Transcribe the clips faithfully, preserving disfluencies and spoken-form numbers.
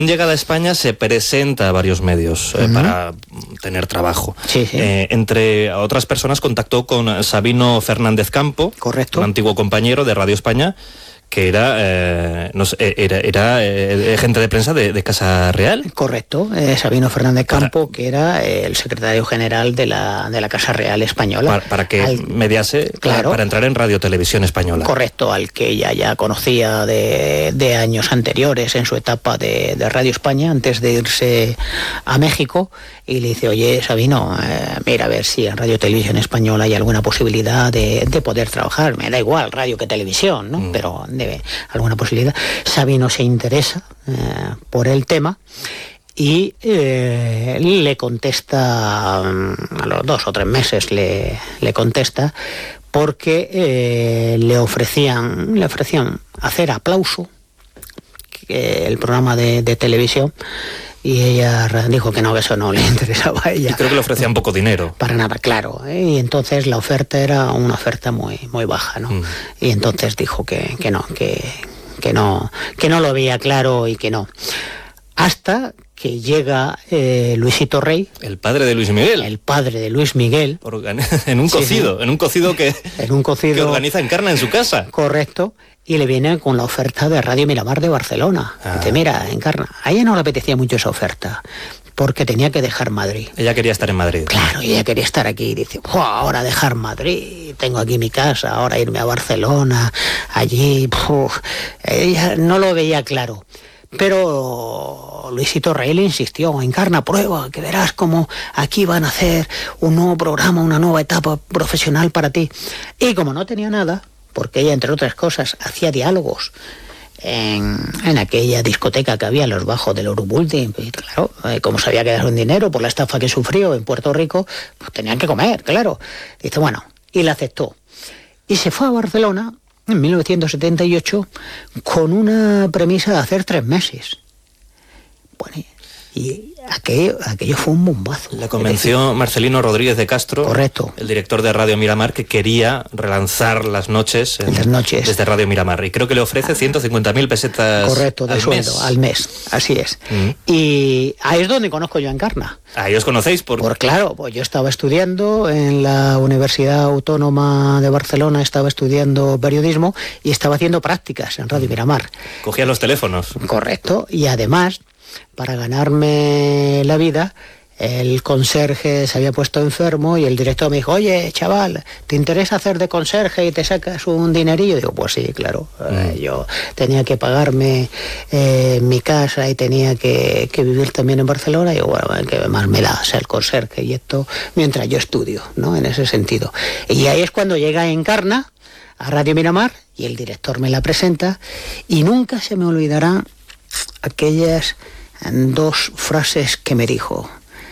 Llegada a España se presenta a varios medios eh, uh-huh. para tener trabajo. Sí, sí. Eh, entre otras personas contactó con Sabino Fernández Campo, correcto, un antiguo compañero de Radio España, que era, eh, no sé, era, era eh, gente de prensa de, de Casa Real. Correcto, eh, Sabino Fernández Campo, para, que era eh, el secretario general de la, de la Casa Real Española. Para, para que al, mediase, claro, para, para entrar en Radio Televisión Española. Correcto, al que ella ya conocía de, de años anteriores en su etapa de, de Radio España, antes de irse a México, y le dice, oye, Sabino, eh, mira a ver si en Radio Televisión Española hay alguna posibilidad de, de poder trabajar. Me da igual radio que televisión, ¿no? Mm. Pero debe alguna posibilidad. Sabino se interesa eh, por el tema y eh, le contesta, a los dos o tres meses le, le contesta, porque eh, le ofrecían le ofrecían hacer Aplauso, que el programa de, de televisión, y ella dijo que no, que eso no le interesaba a ella. Y creo que le ofrecían poco dinero. Para nada, claro. ¿eh? Y entonces la oferta era una oferta muy muy baja, ¿no? Mm. Y entonces dijo que, que no, que, que no, que no lo veía claro y que no. Hasta que llega eh, Luisito Rey. El padre de Luis Miguel. El padre de Luis Miguel. Organi- en un cocido, sí, sí. en un cocido que, en un cocido que organiza Encarna en su casa. Correcto. Y le viene con la oferta de Radio Miramar de Barcelona. Ah. Dice, mira, Encarna, a ella no le apetecía mucho esa oferta, porque tenía que dejar Madrid. Ella quería estar en Madrid. Claro, ella quería estar aquí. Dice, ahora dejar Madrid, tengo aquí mi casa, ahora irme a Barcelona, allí. Puf. Ella no lo veía claro. Pero Luisito Rey le insistió, Encarna, prueba, que verás cómo aquí van a hacer un nuevo programa, una nueva etapa profesional para ti. Y como no tenía nada, porque ella, entre otras cosas, hacía diálogos en, en aquella discoteca que había en los bajos del Urubulti, y claro, eh, como sabía que era un dinero por la estafa que sufrió en Puerto Rico, pues tenían que comer, claro. Dice, bueno, y la aceptó. Y se fue a Barcelona en mil novecientos setenta y ocho con una premisa de hacer tres meses. Bueno, y aquello, aquello fue un bombazo. La convenció Marcelino Rodríguez de Castro, correcto, el director de Radio Miramar, que quería relanzar las noches, en, las noches desde Radio Miramar. Y creo que le ofrece ciento cincuenta mil pesetas correcto, de al sueldo, mes. al mes. Así es. Mm. Y ahí es donde conozco yo a Encarna. Ahí os conocéis por... Por claro, pues yo estaba estudiando en la Universidad Autónoma de Barcelona, estaba estudiando periodismo y estaba haciendo prácticas en Radio Miramar. Cogía los teléfonos. Correcto, y además, para ganarme la vida, el conserje se había puesto enfermo y el director me dijo, oye, chaval, ¿te interesa hacer de conserje y te sacas un dinerillo? Digo, pues sí, claro. Mm. Eh, yo tenía que pagarme eh, mi casa y tenía que, que vivir también en Barcelona. Y digo, bueno, que más me da ser conserje y esto mientras yo estudio, ¿no? En ese sentido. Y ahí es cuando llega Encarna a Radio Miramar y el director me la presenta y nunca se me olvidarán aquellas dos frases que me dijo.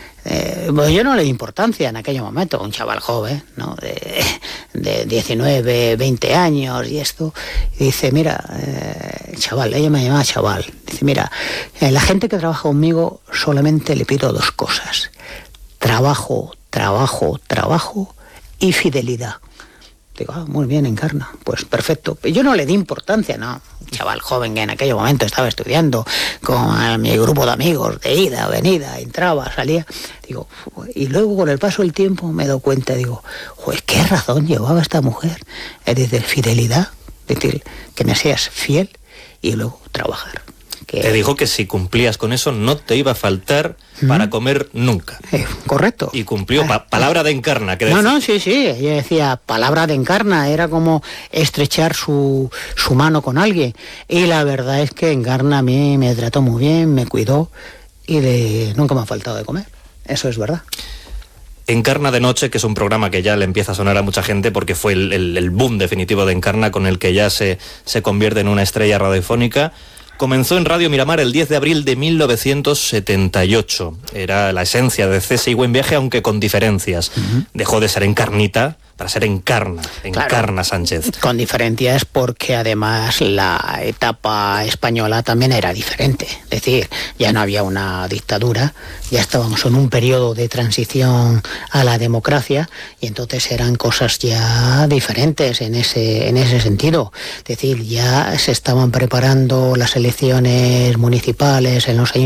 Eh, pues yo no le di importancia en aquel momento, un chaval joven, ¿no? De, de diecinueve, veinte años y esto. Y dice, mira, eh, chaval, ella me llamaba chaval. Dice, mira, eh, la gente que trabaja conmigo solamente le pido dos cosas. Trabajo, trabajo, trabajo y fidelidad. Digo, ah, muy bien, Encarna, pues perfecto. Yo no le di importancia, no. Un chaval joven que en aquel momento estaba estudiando con mi grupo de amigos, de ida, venida, entraba, salía. Digo, y luego con el paso del tiempo me he dado cuenta, digo, joder, qué razón llevaba esta mujer. Es decir, fidelidad, es decir, que me seas fiel y luego trabajar. Que... Te dijo que si cumplías con eso no te iba a faltar ¿Mm? para comer nunca. Eh, correcto. Y cumplió, pa- palabra de Encarna. Que no, no, sí, sí, ella decía palabra de Encarna, era como estrechar su, su mano con alguien. Y la verdad es que Encarna a mí me trató muy bien, me cuidó y de nunca me ha faltado de comer. Eso es verdad. Encarna de Noche, que es un programa que ya le empieza a sonar a mucha gente porque fue el, el, el boom definitivo de Encarna, con el que ya se, se convierte en una estrella radiofónica. Comenzó en Radio Miramar el diez de abril de mil novecientos setenta y ocho. Era la esencia de Cese y Buen Viaje, aunque con diferencias. Uh-huh. Dejó de ser Encarnita para ser Encarna, Encarna claro, Sánchez. Con diferencias porque además la etapa española también era diferente. Es decir, ya no había una dictadura, ya estábamos en un periodo de transición a la democracia y entonces eran cosas ya diferentes en ese, en ese sentido. Es decir, ya se estaban preparando las elecciones municipales en los años